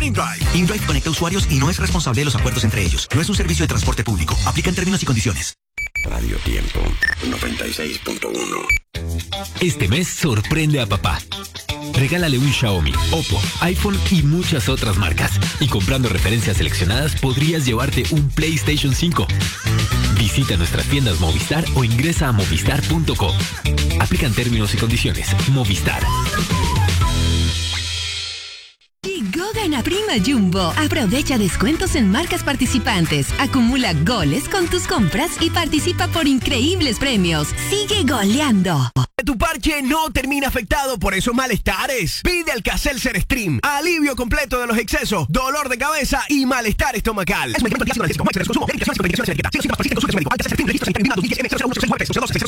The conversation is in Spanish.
InDrive. InDrive conecta usuarios y no es responsable de los acuerdos entre ellos. No es un servicio de transporte público. Aplican términos y condiciones. Radio Tiempo 96.1. Este mes sorprende a papá. Regálale un Xiaomi, Oppo, iPhone y muchas otras marcas. Y comprando referencias seleccionadas podrías llevarte un PlayStation 5. Visita nuestras tiendas Movistar o ingresa a movistar.co. Aplican términos y condiciones. Movistar. Llegó Gana Prima Jumbo. Aprovecha descuentos en marcas participantes. Acumula goles con tus compras y participa por increíbles premios. Sigue goleando. Tu parche no termina afectado por esos malestares. Pide Alka-Seltzer Stream. Alivio completo de los excesos, dolor de cabeza y malestar estomacal. Es un medicamento antiácido analgésico.